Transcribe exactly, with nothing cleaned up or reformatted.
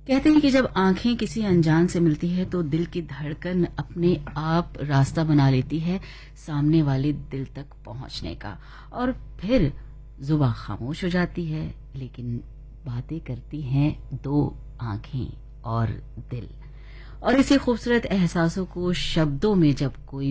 कहते हैं कि जब आंखें किसी अनजान से मिलती है तो दिल की धड़कन अपने आप रास्ता बना लेती है सामने वाले दिल तक पहुंचने का, और फिर जुबान खामोश हो जाती है, लेकिन बातें करती हैं दो आंखें और दिल। और इसी खूबसूरत एहसासों को शब्दों में जब कोई